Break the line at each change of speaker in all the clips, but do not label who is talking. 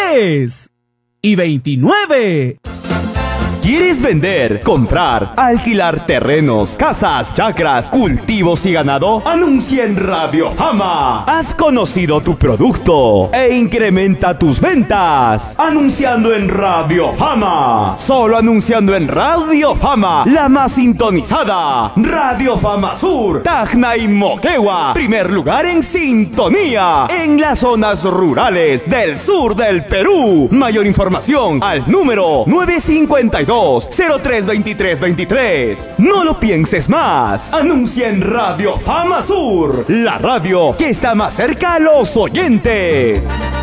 3:29. ¿Quieres vender, comprar, alquilar terrenos, casas, chacras, cultivos y ganado? Anuncia en Radio Fama. Has conocido tu producto e incrementa tus ventas. Anunciando en Radio Fama. Solo anunciando en Radio Fama, la más sintonizada. Radio Fama Sur, Tacna y Moquegua. Primer lugar en sintonía en las zonas rurales del sur del Perú. Mayor información al número 952-032323. No lo pienses más. Anuncia en Radio Fama Sur, la radio que está más cerca a los oyentes.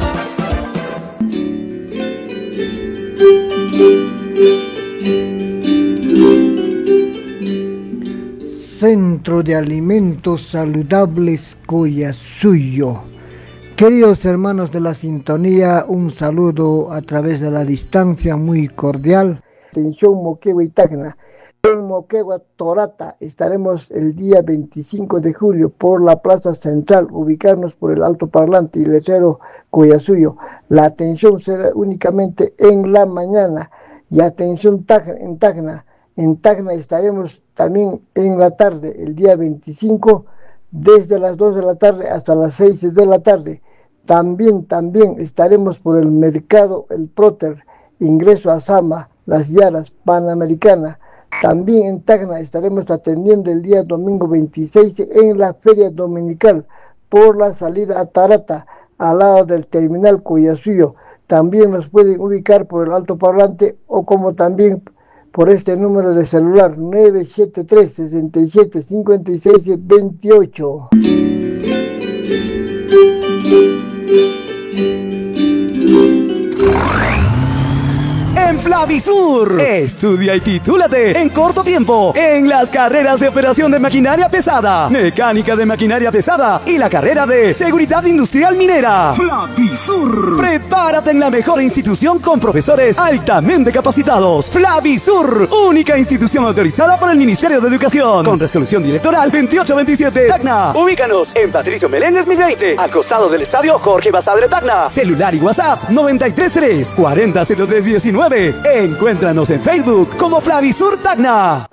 Centro de Alimentos Saludables Collasuyo. Queridos hermanos de la sintonía, un saludo a través de la distancia muy cordial. Atención Moquegua y Tacna. En Moquegua, Torata, estaremos el día 25 de julio por la Plaza Central, ubicarnos por el altoparlante y letrero Collasuyo. La atención será únicamente en la mañana. Y atención en Tacna. En Tacna estaremos también en la tarde, el día 25, desde las 2 de la tarde hasta las 6 de la tarde. También estaremos por el mercado El Próter, ingreso a Sama, Las Yaras, Panamericana. También en Tacna estaremos atendiendo el día domingo 26 en la Feria Dominical, por la salida a Tarata, al lado del terminal Collasuyo. También nos pueden ubicar por el altoparlante o como también por este número de celular 973-6756-28.
En Flavisur, estudia y titúlate en corto tiempo en las carreras de operación de maquinaria pesada, mecánica de maquinaria pesada y la carrera de seguridad industrial minera. Flavisur. Prepárate en la mejor institución con profesores altamente capacitados. Flavisur, única institución autorizada por el Ministerio de Educación, con resolución directoral 2827. Tacna. Ubícanos en Patricio Meléndez 1020, al costado del estadio Jorge Basadre Tacna. Celular y WhatsApp 933 400319. Encuéntranos en Facebook como Flavisur Tacna.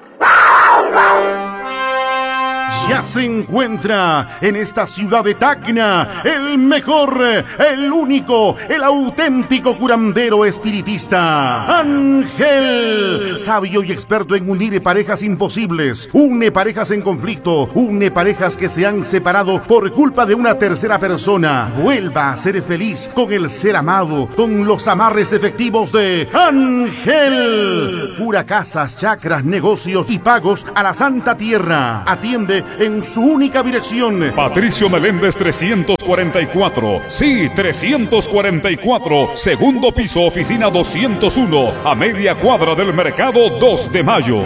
Ya se encuentra en esta ciudad de Tacna el mejor, el único, el auténtico curandero espiritista, Ángel, sabio y experto en unir parejas imposibles, une parejas en conflicto, une parejas que se han separado por culpa de una tercera persona. Vuelva a ser feliz con el ser amado, con los amarres efectivos de Ángel. Cura casas, chacras, negocios y pagos a la Santa Tierra. Atiende en su única dirección.
Patricio Meléndez 344. Sí, 344. Segundo piso, oficina 201. A media cuadra del mercado 2 de Mayo.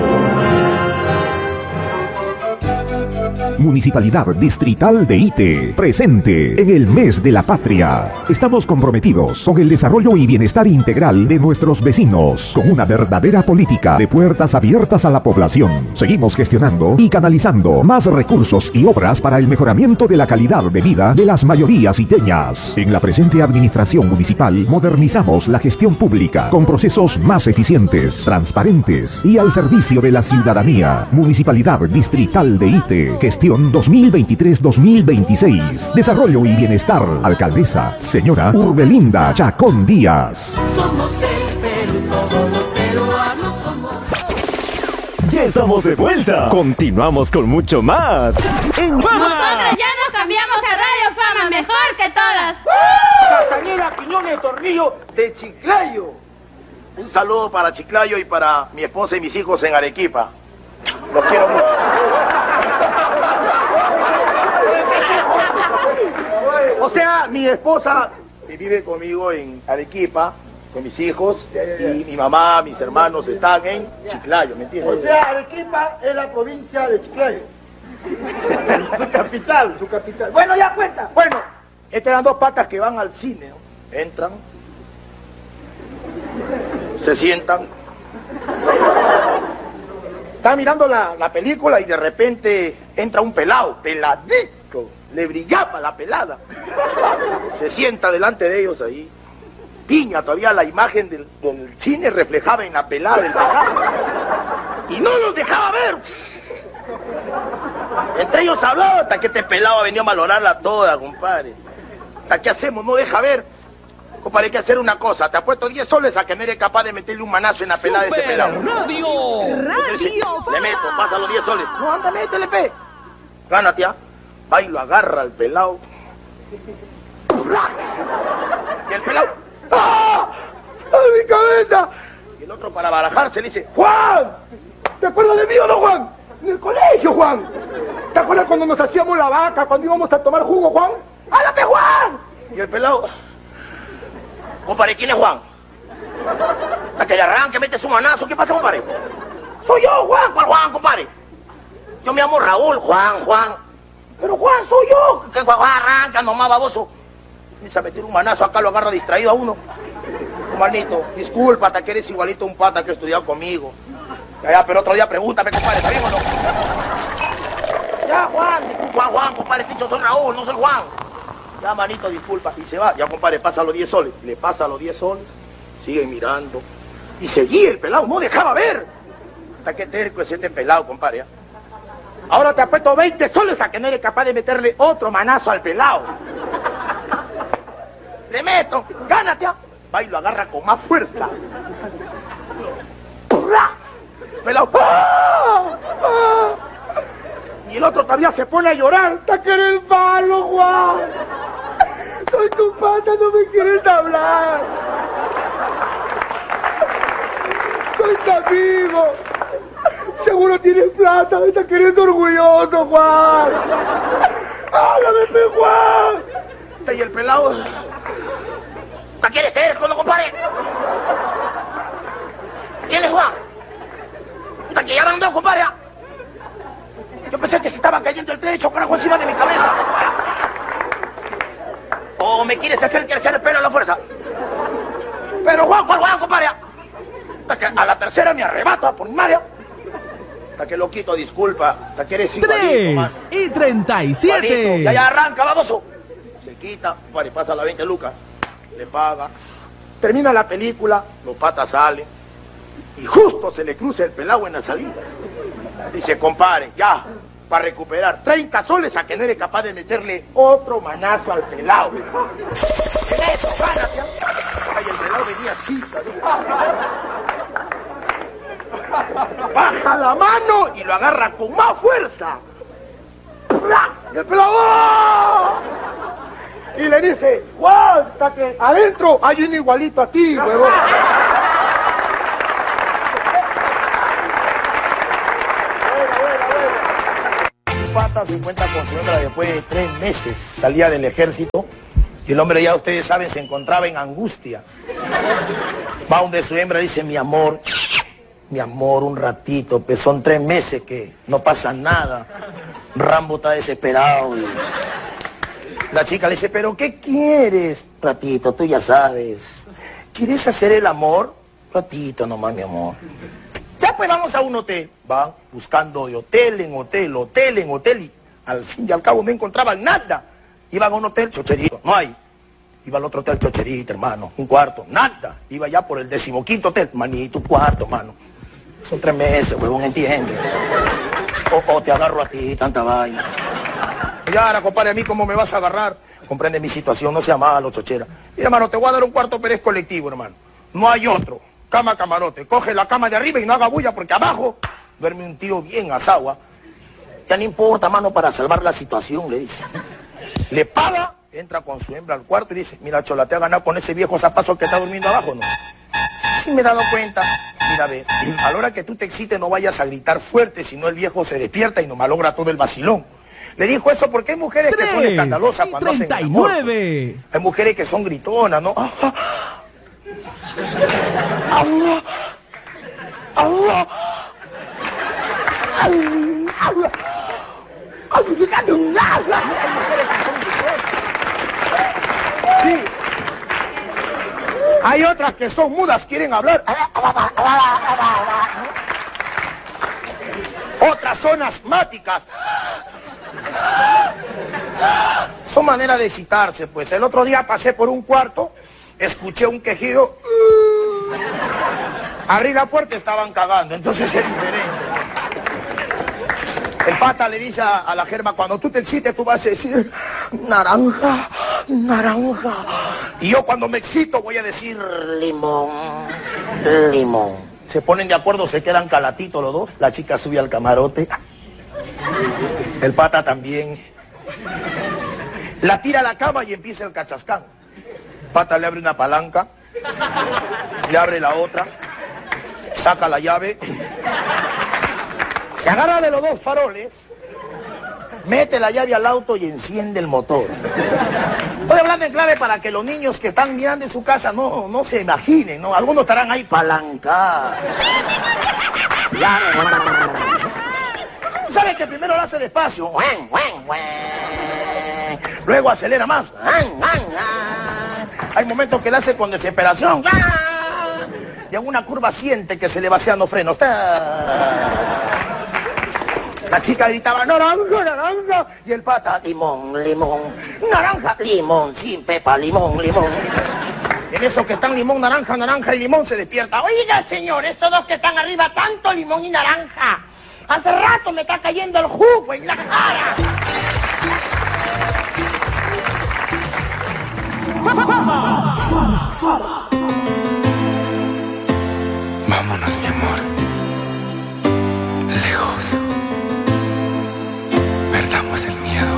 Municipalidad Distrital de Ite, presente en el Mes de la Patria. Estamos comprometidos con el desarrollo y bienestar integral de nuestros vecinos, con una verdadera política de puertas abiertas a la población. Seguimos gestionando y canalizando más recursos y obras para el mejoramiento de la calidad de vida de las mayorías iteñas. En la presente administración municipal modernizamos la gestión pública con procesos más eficientes, transparentes y al servicio de la ciudadanía. Municipalidad Distrital de Ite, gestión 2023-2026. Desarrollo y bienestar. Alcaldesa, señora Urbelinda Chacón Díaz.
Somos el Perú, todos los peruanos somos.
Ya estamos de vuelta. Continuamos con mucho más. En Fama.
Nosotros ya nos cambiamos a Radio Fama, mejor que todas.
Castañeda, Quiñones de Tornillo de Chiclayo. Un saludo para Chiclayo y para mi esposa y mis hijos en Arequipa. Los quiero mucho. O sea, mi esposa vive conmigo en Arequipa, con mis hijos, y mi mamá, mis hermanos están en Chiclayo, ¿me entiendes? O sea, Arequipa es la provincia de Chiclayo. Su capital, su capital. Bueno, ya cuenta. Bueno, estas eran dos patas que van al cine, ¿no? Entran, se sientan, están mirando la película y de repente entra un pelado, peladito, le brillaba la pelada. Se sienta delante de ellos ahí piña, todavía la imagen del cine reflejaba en la pelada del pelado. Y no los dejaba ver. Entre ellos hablaba hasta que este pelado venía a malorarla toda, compadre. ¿Hasta qué hacemos? No deja ver. Compadre, hay que hacer una cosa. Te apuesto 10 soles a que no eres capaz de meterle un manazo en la pelada de ese pelado.
Radio.
Le meto, pasa los 10 soles. No, anda, métele, pe. Gánate, ¿ah? Va y lo agarra al pelado. Y el pelado. ¡Ah! ¡Ay, mi cabeza! Y el otro, para barajarse, le dice: ¡Juan! ¿Te acuerdas de mí o no, Juan? En el colegio, Juan. ¿Te acuerdas cuando nos hacíamos la vaca, cuando íbamos a tomar jugo, Juan? ¡Háblame, Juan! Y el pelado: compadre, ¿quién es Juan? Hasta que le arranque, mete su manazo. ¿Qué pasa, compadre? Soy yo, Juan. ¿Cuál Juan, compadre? Yo me llamo Raúl. Juan. Pero Juan, soy yo. ¿Qué Juan? Arranca nomás, baboso. Empieza a meter un manazo acá, lo agarra distraído a uno. Hermanito, disculpa, hasta que eres igualito a un pata que ha estudiado conmigo. Ya, pero otro día pregúntame, compadre, ¿está bien o no? Ya, Juan, disculpa, Juan, compadre, dicho, soy Raúl, no soy Juan. Ya, manito, disculpa. Y se va. Ya, compadre, pasa los 10 soles. Le pasa los 10 soles. Sigue mirando. Y seguía el pelado, no dejaba ver. Hasta que terco es este pelado, compadre. ¿Eh? Ahora te apuesto 20 soles a que no eres capaz de meterle otro manazo al pelado. Le meto. Gánate. Va y lo agarra con más fuerza. ¡Pras! Pelado. ¡Ah! ¡Ah! Y el otro todavía se pone a llorar. ¡Hasta que eres malo, Juan! Soy tu pata, no me quieres hablar. Soy tu amigo. Seguro tienes plata, hasta que eres orgulloso, Juan. Háblame, Juan. Y el pelado... ¿Hasta quieres terco, no, compadre? ¿Quién es Juan? Hasta que ya andó, compadre. Yo pensé que se estaba cayendo el tren y chocarajo encima de mi cabeza. ¿O me quieres hacer crecer el pelo a la fuerza? Pero Juan, ¿cuál Juan, compadre? Hasta que a la tercera me arrebata por mi madre. Hasta que lo quito, disculpa. Hasta que eres igualito,
3:37.
Ya arranca, baboso. Se quita, compadre, pasa la 20 lucas. Le paga. Termina la película, los patas salen. Y justo se le cruza el pelado en la salida. Dice: compadre, ya, para recuperar 30 soles a que no eres capaz de meterle otro manazo al pelado. En eso, gánate. Ay, el pelado venía así, baja la mano y lo agarra con más fuerza. Y el pelado... ¡Oh! Y le dice: Juan, hasta que adentro hay un igualito a ti, huevón. Pata se encuentra con su hembra después de 3 meses. Salía del ejército y el hombre, ya ustedes saben, se encontraba en angustia. Va donde su hembra, dice: mi amor, un ratito, pues son 3 meses que no pasa nada. Rambo está desesperado. Y la chica le dice: ¿pero qué quieres? Ratito, tú ya sabes. ¿Quieres hacer el amor? Ratito nomás, mi amor. Ya, pues vamos a un hotel. Van buscando de hotel en hotel, y al fin y al cabo no encontraban nada. Iban a un hotel, chocherito, no hay. Iba al otro hotel, chocherito, hermano, un cuarto, nada. Iba ya por el 15º hotel, manito, un cuarto, mano. Son 3 meses, huevón, ¿entiendes? O te agarro a ti, tanta vaina. Ya, ahora, compadre, a mí, ¿cómo me vas a agarrar? Comprende mi situación, no sea malo, chochera. Mira, hermano, te voy a dar un cuarto, pero es colectivo, hermano. No hay otro. Cama camarote, coge la cama de arriba y no haga bulla porque abajo duerme un tío bien asagua. Ya no importa, mano, para salvar la situación, le dice. Le paga, entra con su hembra al cuarto y dice: mira, chola, te ha ganado con ese viejo zapazo que está durmiendo abajo, ¿no? Sí, me he dado cuenta. Mira, ve, a la hora que tú te excites no vayas a gritar fuerte, si no el viejo se despierta y nos malogra todo el vacilón. Le dijo eso porque hay mujeres que son escandalosas cuando hacen el amor. Hay mujeres que son gritonas, ¿no? Sí. Hay otras que son mudas, quieren hablar. Otras son asmáticas. Son maneras de excitarse, pues. El otro día pasé por un cuarto escuché un quejido. Abrí la puerta, estaban cagando, entonces es diferente. El pata le dice a la Germa, cuando tú te excites, tú vas a decir, naranja, naranja. Y yo cuando me excito voy a decir, limón, limón. Se ponen de acuerdo, se quedan calatitos los dos. La chica sube al camarote. El pata también. La tira a la cama y empieza el cachascán. Pata le abre una palanca, le abre la otra, saca la llave, se agarra de los dos faroles, mete la llave al auto y enciende el motor. Estoy hablando en clave para que los niños que están mirando en su casa no se imaginen, ¿no? Algunos estarán ahí palanca. ¿Sabe que primero lo hace despacio? Luego acelera más. Hay momentos que lo hace con desesperación. Y en una curva siente que se le vacían los frenos. La chica gritaba, naranja, naranja. Y el pata, limón, limón. Naranja, limón, sin pepa, limón, limón. En eso que están limón, naranja, naranja y limón se despierta. Oiga, señor, esos dos que están arriba, tanto limón y naranja. Hace rato me está cayendo el jugo en la cara.